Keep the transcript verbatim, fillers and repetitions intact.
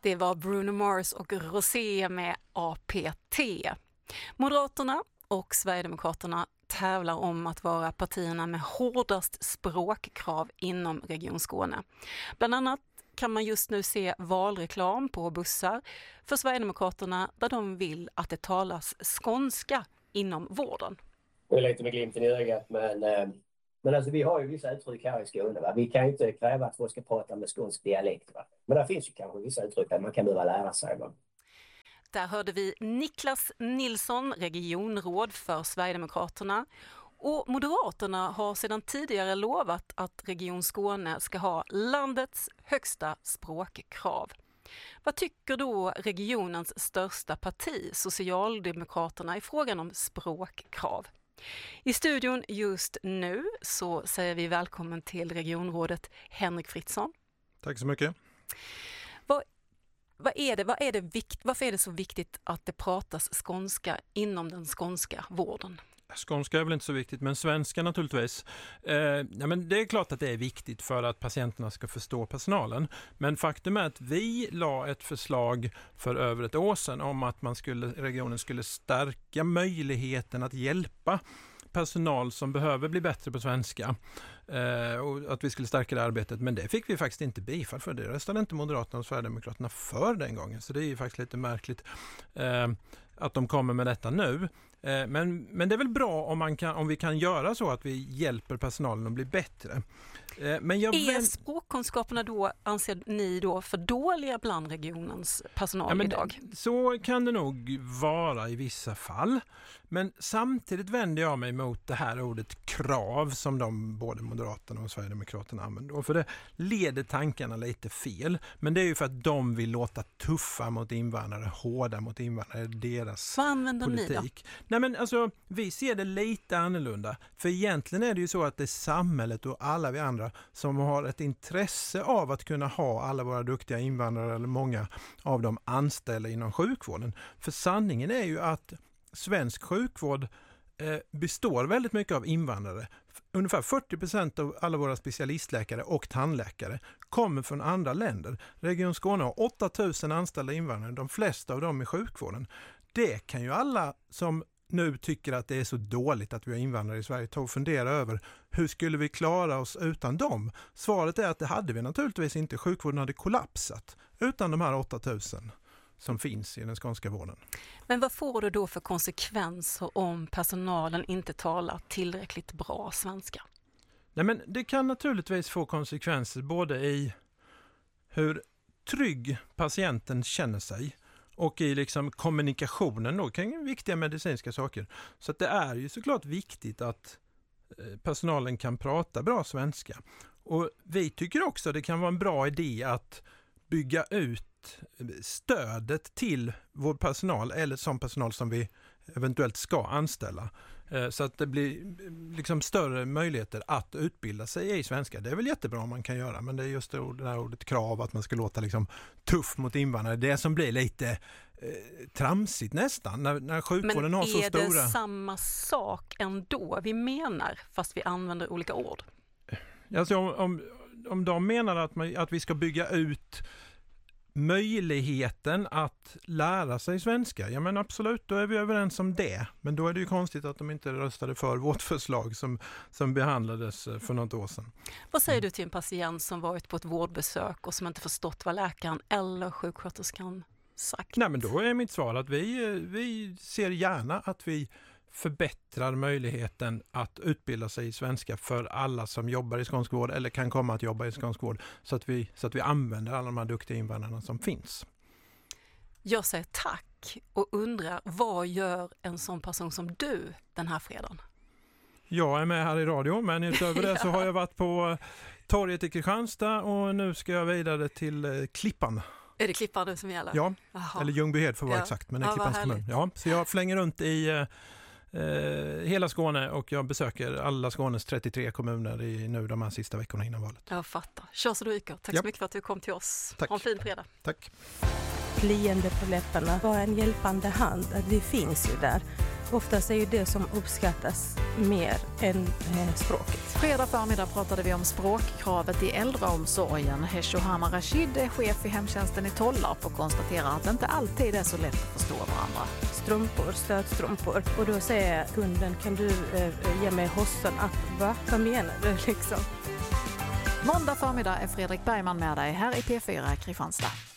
Det var Bruno Mars och Rosé med A P T. Moderaterna och Sverigedemokraterna tävlar om att vara partierna med hårdast språkkrav inom Region Skåne. Bland annat kan man just nu se valreklam på bussar för Sverigedemokraterna där de vill att det talas skånska inom vården. Det är lite med glimten i ögat, men, men alltså, vi har ju vissa uttryck här i Skåne. Va? Vi kan ju inte kräva att folk ska prata med skånsk dialekt. Va? Men det finns ju kanske vissa uttryck där man kan behöva lära sig. Va? Där hörde vi Niklas Nilsson, regionråd för Sverigedemokraterna. Och Moderaterna har sedan tidigare lovat att Region Skåne ska ha landets högsta språkkrav. Vad tycker då regionens största parti, Socialdemokraterna, i frågan om språkkrav? I studion just nu så säger vi välkommen till regionrådet Henrik Fritzson. Tack så mycket. Vad, vad är det, vad är det vikt, varför är det så viktigt att det pratas skånska inom den skånska vården? Skånska är väl inte så viktigt, men svenska naturligtvis. Eh, ja, men det är klart att det är viktigt för att patienterna ska förstå personalen. Men faktum är att vi la ett förslag för över ett år sedan om att man skulle, regionen skulle stärka möjligheten att hjälpa personal som behöver bli bättre på svenska. Eh, och att vi skulle stärka det arbetet. Men det fick vi faktiskt inte bifall för. Det röstade inte Moderaterna och Sverigedemokraterna för den gången. Så det är ju faktiskt lite märkligt eh, att de kommer med detta nu. Men, men det är väl bra om, man kan, om vi kan göra så att vi hjälper personalen att bli bättre. Men jag är väl... språkkunskaperna då, anser ni då, för dåliga bland regionens personal ja, men idag? Så kan det nog vara i vissa fall. Men samtidigt vänder jag mig mot det här ordet krav som de både Moderaterna och Sverigedemokraterna använder. Och för det leder tankarna lite fel. Men det är ju för att de vill låta tuffa mot invandrare, hårda mot invandrare, deras Vad använder politik. Ni då? Nej men alltså, vi ser det lite annorlunda. För egentligen är det ju så att det är samhället och alla vi andra som har ett intresse av att kunna ha alla våra duktiga invandrare eller många av dem anställda inom sjukvården. För sanningen är ju att svensk sjukvård eh, består väldigt mycket av invandrare. Ungefär fyrtio procent av alla våra specialistläkare och tandläkare kommer från andra länder. Region Skåne har åtta tusen anställda invandrare, de flesta av dem i sjukvården. Det kan ju alla som nu tycker att det är så dåligt att vi har invandrare i Sverige ta och fundera över hur skulle vi klara oss utan dem? Svaret är att det hade vi naturligtvis inte. Sjukvården hade kollapsat utan de här åtta tusen som finns i den skånska vården. Men vad får det då för konsekvenser om personalen inte talar tillräckligt bra svenska? Nej, men det kan naturligtvis få konsekvenser både i hur trygg patienten känner sig och i liksom kommunikationen då, kring viktiga medicinska saker. Så att det är ju såklart viktigt att personalen kan prata bra svenska. Och vi tycker också att det kan vara en bra idé att bygga ut stödet till vår personal eller som personal som vi eventuellt ska anställa. Så att det blir liksom större möjligheter att utbilda sig i svenska. Det är väl jättebra om man kan göra, men det är just det här ordet krav att man ska låta liksom tuff mot invandrare. Det som blir lite eh, tramsigt nästan när, när sjukvården men har så stora... Men är det samma sak ändå vi menar fast vi använder olika ord? Alltså om, om, om de menar att, man, att vi ska bygga ut möjligheten att lära sig svenska, ja men absolut, då är vi överens om det. Men då är det ju konstigt att de inte röstade för vårt förslag som, som behandlades för något år sedan. Vad säger du till en patient som varit på ett vårdbesök och som inte förstått vad läkaren eller sjuksköterskan sagt? Nej, men då är mitt svar att vi, vi ser gärna att vi förbättrar möjligheten att utbilda sig i svenska för alla som jobbar i skånsk vård eller kan komma att jobba i skånsk vård så att vi, så att vi använder alla de här duktiga invandrarna som finns. Jag säger tack och undrar, vad gör en sån person som du den här fredagen? Jag är med här i radio, men utöver det så har jag varit på torget i Kristianstad och nu ska jag vidare till Klippan. Är det Klippan du som gäller? Ja, Aha. eller Ljungbyhed för att vara ja. exakt, men det är ja, Klippans kommun. Ja, så jag flänger runt i eh, hela Skåne och jag besöker alla Skånes trettiotre kommuner i nu de här sista veckorna innan valet. Jag fattar. Kör så du ryker. Tack ja. så mycket för att du kom till oss. Tack. Ha en fin fredag. Tack. Leende på läpparna, bara en hjälpande hand, att vi finns ju där. Oftast är ju det som uppskattas mer än eh, språket. Fredag förmiddag pratade vi om språkkravet i äldreomsorgen. Heshohama Rashid är chef i hemtjänsten i Tollarp och konstaterar att det inte alltid är så lätt att förstå varandra. Strumpor, stödstrumpor. Och då säger kunden, kan du eh, ge mig hossen? Ah, va? Vad menar du liksom? Måndag förmiddag är Fredrik Bergman med dig här i P fyra Kristianstad.